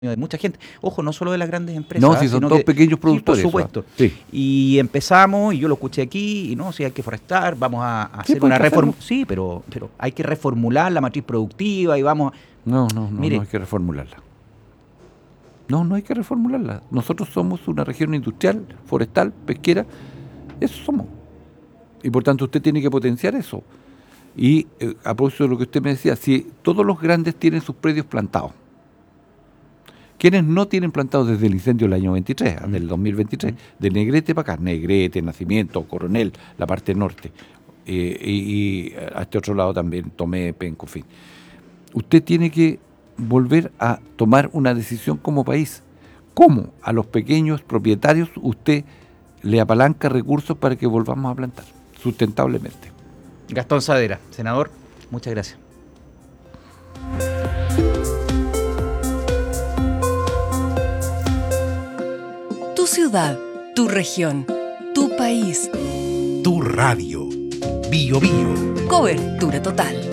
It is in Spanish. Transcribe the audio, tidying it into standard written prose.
de mucha gente. Ojo, no solo de las grandes empresas. No, si son todos pequeños productores. Sí, por supuesto. Sí. Y empezamos, y yo lo escuché aquí, y no, si hay que forestar, vamos a hacer una reforma. Sí, pero hay que reformular la matriz productiva y vamos... No Mire, hay que reformularla. No hay que reformularla. Nosotros somos una región industrial, forestal, pesquera. Eso somos. Y por tanto usted tiene que potenciar eso. Y a propósito de lo que usted me decía, si todos los grandes tienen sus predios plantados, ¿quiénes no tienen plantados desde el incendio del año 23, del 2023? De Negrete para acá, Negrete, Nacimiento, Coronel, la parte norte, y a este otro lado también, Tomé, Penco, en fin. Usted tiene que volver a tomar una decisión como país. ¿Cómo a los pequeños propietarios usted le apalanca recursos para que volvamos a plantar sustentablemente? Gastón Saavedra, senador, muchas gracias. Tu ciudad, tu región, tu país. Tu radio. Bio Bio. Cobertura total.